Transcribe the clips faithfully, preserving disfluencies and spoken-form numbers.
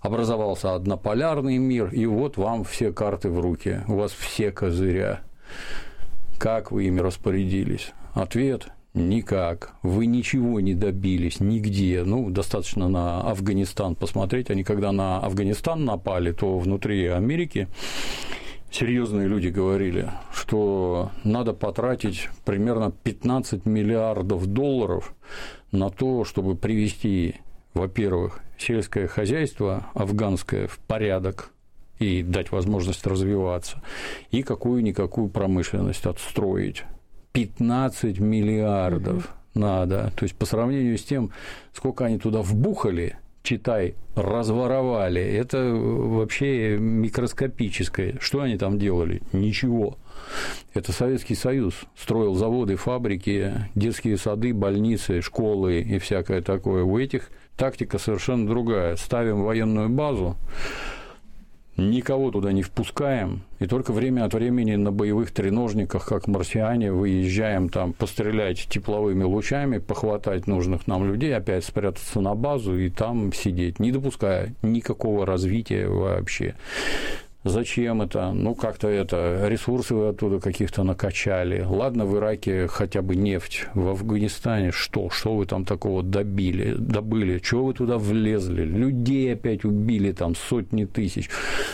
образовался однополярный мир, и вот вам все карты в руки, у вас все козыря. Как вы ими распорядились? Ответ – никак. Вы ничего не добились нигде. Ну, достаточно на Афганистан посмотреть. Они когда на Афганистан напали, то внутри Америки серьезные люди говорили, что надо потратить примерно пятнадцать миллиардов долларов на то, чтобы привести, во-первых, сельское хозяйство афганское в порядок и дать возможность развиваться, и какую-никакую промышленность отстроить. пятнадцать миллиардов угу. надо. То есть, по сравнению с тем, сколько они туда вбухали, читай, разворовали, это вообще микроскопическое. Что они там делали? Ничего. Это Советский Союз строил заводы, фабрики, детские сады, больницы, школы и всякое такое. У этих тактика совершенно другая. Ставим военную базу, никого туда не впускаем, и только время от времени на боевых треножниках, как марсиане, выезжаем там пострелять тепловыми лучами, похватать нужных нам людей, опять спрятаться на базу и там сидеть, не допуская никакого развития вообще. Зачем это? Ну, как-то это, ресурсы вы оттуда каких-то накачали. Ладно, в Ираке хотя бы нефть, в Афганистане что? Что вы там такого добили, добыли? Чего вы туда влезли? Людей опять убили там сотни тысяч.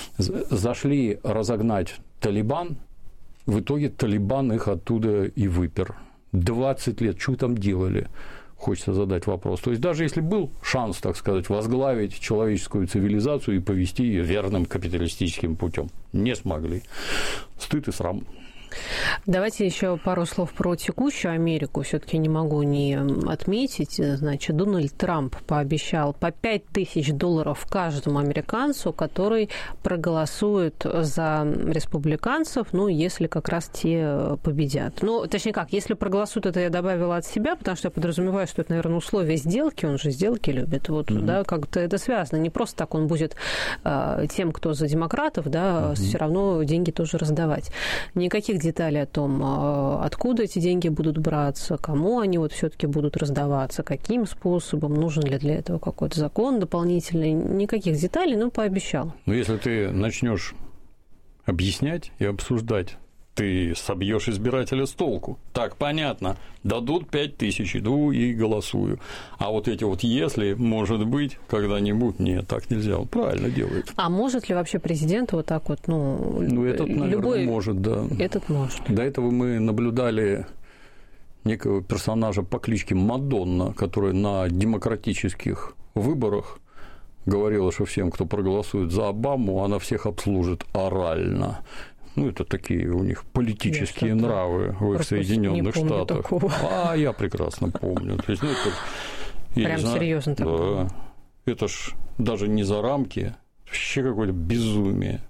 Зашли разогнать Талибан, в итоге Талибан их оттуда и выпер. двадцать лет, что там делали? Хочется задать вопрос. То есть, даже если был шанс, так сказать, возглавить человеческую цивилизацию и повести ее верным капиталистическим путем, не смогли. Стыд и срам. Давайте еще пару слов про текущую Америку. Все-таки не могу не отметить. Значит, Дональд Трамп пообещал по пять тысяч долларов каждому американцу, который проголосует за республиканцев, ну, если как раз те победят. Ну, точнее как, если проголосуют, это я добавила от себя, потому что я подразумеваю, что это, наверное, условие сделки, он же сделки любит. Вот, mm-hmm. да, как-то это связано. Не просто так он будет э, тем, кто за демократов, да, mm-hmm. все равно деньги тоже раздавать. Никаких деталей о том, откуда эти деньги будут браться, кому они вот все-таки будут раздаваться, каким способом, нужен ли для этого какой-то закон дополнительный, никаких деталей, но пообещал. Ну, если ты начнешь объяснять и обсуждать, ты собьешь избирателя с толку. Так, понятно, дадут пять тысяч, иду и голосую. А вот эти вот «если», может быть, когда-нибудь, нет, так нельзя, он правильно делает. А может ли вообще президент вот так вот, ну... Ну, этот, наверное, любой... может, да. Этот может. До этого мы наблюдали некого персонажа по кличке Мадонна, который на демократических выборах говорила, что всем, кто проголосует за Обаму, она всех обслужит орально. Ну, это такие у них политические нравы в их Соединенных Штатах. Такого. А я прекрасно помню. То есть, ну, это, прям серьезно такое. Да. Это ж даже не за рамки, вообще какое-то безумие.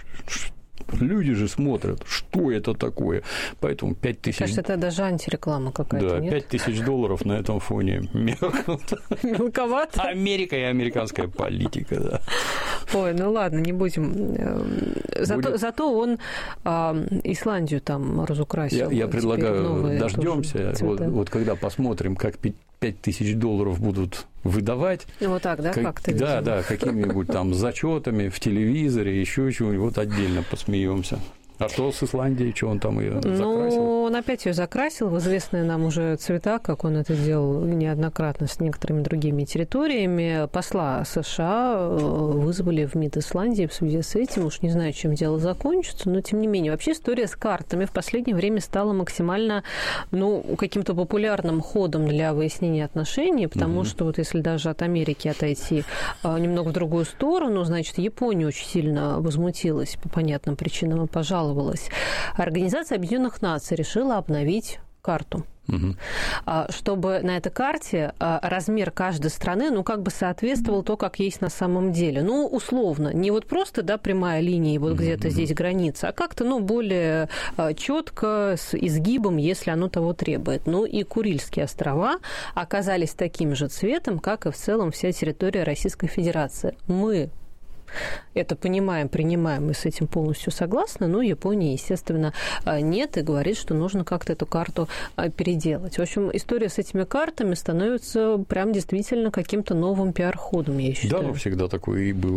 Люди же смотрят, что это такое. Поэтому пять тысяч... Кажется, это даже антиреклама какая-то, да, нет? пять тысяч долларов на этом фоне меркнут. Мелковато. Америка и американская политика, да. Ой, ну ладно, не будем. Зато, зато он а, Исландию там разукрасил. Я, я предлагаю, дождемся, вот, вот когда посмотрим, как пять тысяч долларов будут выдавать. Вот так, да, как, как-то? Да, да, какими-нибудь там зачетами в телевизоре, еще чего-нибудь, вот отдельно посмеемся. А что с Исландией, что он там ее закрасил? Ну, он опять ее закрасил в известные нам уже цвета, как он это делал неоднократно с некоторыми другими территориями. Посла США вызвали в МИД Исландии в связи с этим. Уж не знаю, чем дело закончится, но тем не менее. Вообще история с картами в последнее время стала максимально, ну, каким-то популярным ходом для выяснения отношений, потому mm-hmm. что вот если даже от Америки отойти немного в другую сторону, значит, Япония очень сильно возмутилась по понятным причинам и пожаловалась. Организация Объединенных Наций решила обновить карту, угу. чтобы на этой карте размер каждой страны, ну, как бы соответствовал то, как есть на самом деле. Ну, условно, не вот просто, да, прямая линия, вот угу. где-то здесь граница, а как-то, ну, более четко с изгибом, если оно того требует. Ну, и Курильские острова оказались таким же цветом, как и в целом вся территория Российской Федерации. Мы это понимаем, принимаем и с этим полностью согласны, но Япония, естественно, нет и говорит, что нужно как-то эту карту переделать. В общем, история с этими картами становится прям действительно каким-то новым пиар-ходом, я считаю. Да, ну всегда такое и было.